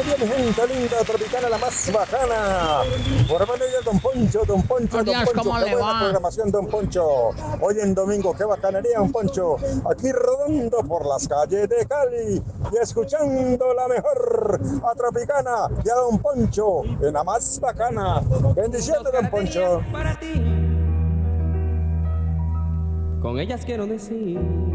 bien, gente linda, tropicana, la más bacana. Por mano de Don Poncho, Don Poncho, Por Don Dios, Poncho. ¿cómo Qué le buena va? programación, Don Poncho. Hoy en domingo, qué bacanería, Don Poncho. Aquí rodando por las calles de Cali y escuchando la mejor a Tropicana y a Don Poncho en la más bacana. Bendiciones, Don Poncho. Para ti. Con ellas quiero decir